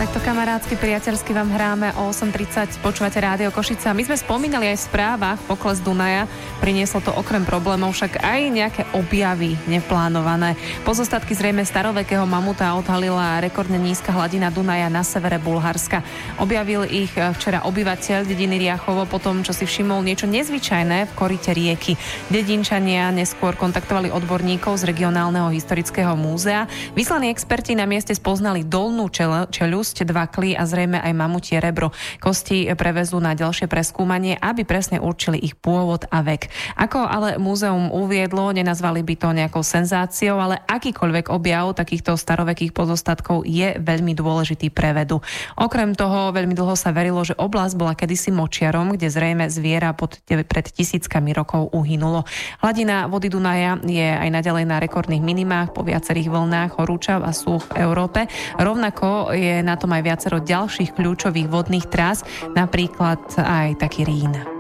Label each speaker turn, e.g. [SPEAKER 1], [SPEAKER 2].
[SPEAKER 1] Takto kamarátsky, priateľsky vám hráme o 8:30, počúvate Rádio Košice. My sme spomínali aj v správach pokles Dunaja, prinieslo to okrem problémov však aj nejaké objavy neplánované. Pozostatky zrejme starovekého mamuta odhalila rekordne nízka hladina Dunaja na severe Bulharska. Objavil ich včera obyvateľ dediny Riachovo po tom, čo si všimol niečo nezvyčajné v koryte rieky. Dedinčania neskôr kontaktovali odborníkov z regionálneho historického múzea. Vyslaní experti na mieste spoznali dolnú čeľusť, dvaklí a zrejme aj mamutie rebro. Kosti prevezú na ďalšie preskúmanie, aby presne určili ich pôvod a vek. Ako ale múzeum uviedlo, nenazvali by to nejakou senzáciou, ale akýkoľvek objav takýchto starovekých pozostatkov je veľmi dôležitý pre vedu. Okrem toho veľmi dlho sa verilo, že oblasť bola kedysi močiarom, kde zrejme zviera pred tisíckami rokov uhynulo. Hladina vody Dunaja je aj naďalej na rekordných minimách po viacerých vlnách horúčav a súch v Európe. Rovnako je na tom aj viacero ďalších kľúčových vodných trás, napríklad aj taký Rín.